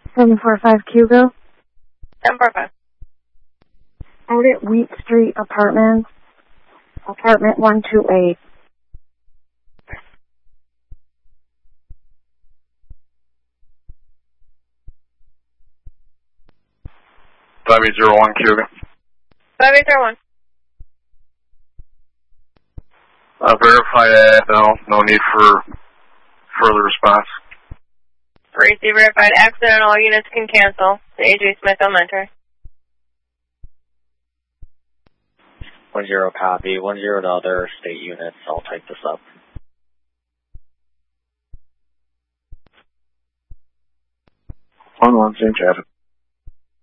745 Hugo. 745. Out at Wheat Street Apartments, apartment 128. (5801 Cuban). 5801. Verify that. No need for further response. Receive verified accident. All units can cancel. The A.J. Smith Elementary. 10 copy. 10 to other state units. I'll type this up. 11 St. Chad.